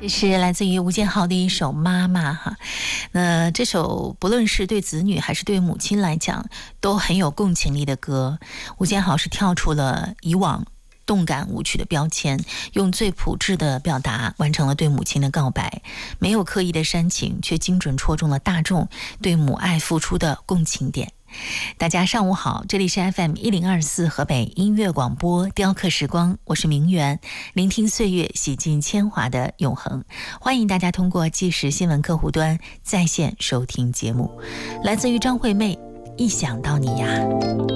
这是来自于吴建豪的一首《妈妈》哈。那这首不论是对子女还是对母亲来讲，都很有共情力的歌。吴建豪是跳出了以往动感舞曲的标签，用最朴质的表达完成了对母亲的告白，没有刻意的煽情，却精准戳中了大众对母爱付出的共情点。大家上午好，这里是 FM1024 河北音乐广播雕刻时光，我是明媛，聆听岁月，洗尽铅华的永恒。欢迎大家通过即时新闻客户端在线收听节目，来自于张惠妹，一想到你呀。